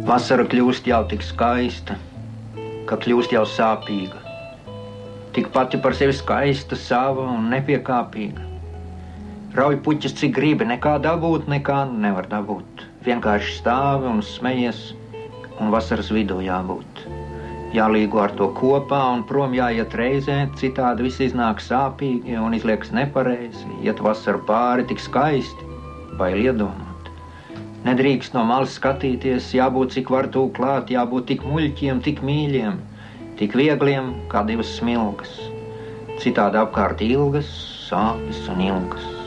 Vasara kļūst jau tik skaista, ka kļūst jau sāpīga. Tik pati par sevi skaista, sava un nepiekāpīga. Rauj puķis, cik gribi, nekā dabūt, nekā nevar dabūt. Vienkārši stāvi un smejies, un vasaras vidū jābūt. Jālīgo ar to kopā un prom jāiet reizē, citādi viss iznāk sāpīgi un izliekas nepareizi. Iet vasaru pāri tik skaisti, bail iedomāt. Nedrīkst no malas skatīties, jābūt cik var tūk klāt, jābūt tik muļķiem, tik mīļiem, tik viegliem kā divas smilgas. Citādi apkārt ilgas, sāpes un ilgas.